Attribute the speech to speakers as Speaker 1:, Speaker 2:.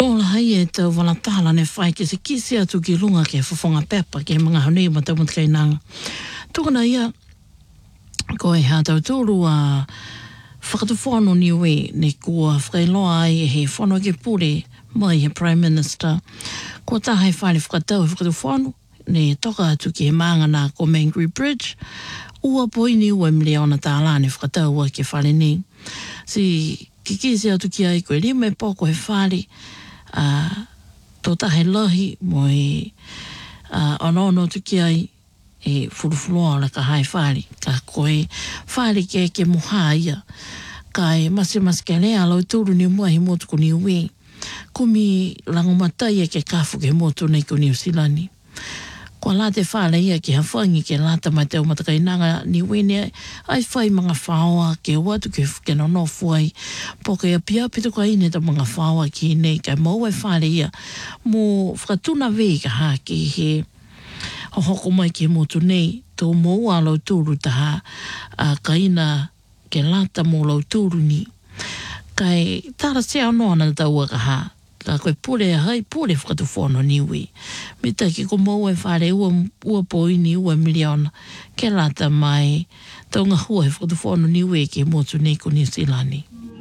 Speaker 1: Ola hai e tau wala tala ne whai ke se kisi atu ki lunga ke whawhonga pepa ke mga honei ma tau mata kainanga. Tukana ia, ko e hā tau tūru a whakatuwhono niwe ne kua whakailoa ai he whono ke pure mai he Prime Minister. Ko tā hei whare whakatau whakatuwhono ne toka atu ki he maangana ko Mangere Bridge. Ua poi ni ua mle ona tāla ne whakatau a ke whare ni. Si kikisi atu ki ai koe rime poko he whare tō tahe lahi mo e ono tu ki ai e furufuroa la ka hai whare ka koe whare ke moha ia ka e masi ke lea lau tūru ni mua hi motu ko ni ue kumi langomatai e ke kafu ke motu nei ko New Zealand. Ko la te whare ia ki hawhangi ke lata mai te umata ni wene ai whai mga whaoa ke watu ke nono fuai po ke apia pitu ka ine ta mga whaoa ki nei kai mau ai whare ia mo whakatuna vei ka ha ki he hoko mai ke motu nei tō mau a lau tūru taha ka ina ke lata mo lau tūru ni kai tāra se anoa na taua ka ha ka koe pure hai pure whakatuwhono niwi. Mita ki ko mau e whare ua poini ua miliona ke lata mai tau ngā hua he whakatuwhono niwi ke motu nei ko New Zealand.